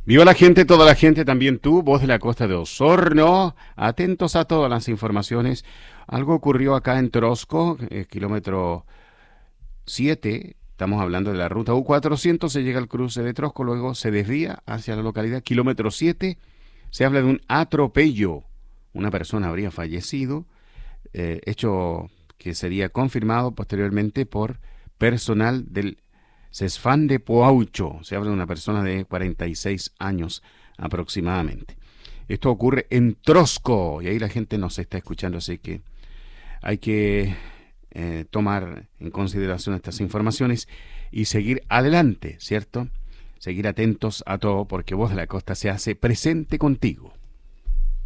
Viva la gente, toda la gente, también tú, voz de la costa de Osorno. Atentos a todas las informaciones. Algo ocurrió acá en Trosco, kilómetro 7. Estamos hablando de la ruta U400. Se llega al cruce de Trosco, luego se desvía hacia la localidad kilómetro 7. Se habla de un atropello. Una persona habría fallecido, hecho que sería confirmado posteriormente por personal del CESFAN de Poaucho. Se habla de una persona de 46 años aproximadamente. Esto ocurre en Trosco y ahí la gente nos está escuchando, así que hay que tomar en consideración estas informaciones y seguir adelante, ¿cierto? Seguir atentos a todo porque Voz de la Costa se hace presente contigo.